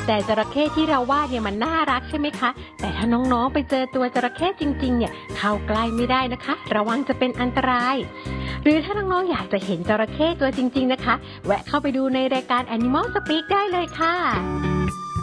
แต่จระเข้ที่เราวาดเนี่ยมันน่ารักใช่ไหมคะแต่ถ้าน้องๆไปเจอตัวจระเข้จริงๆเนี่ยเข้าใกล้ไม่ได้นะคะระวังจะเป็นอันตรายหรือถ้าน้องๆอยากจะเห็นจระเข้ตัวจริงๆนะคะแวะเข้าไปดูในรายการ Animal Speak ได้เลยค่ะ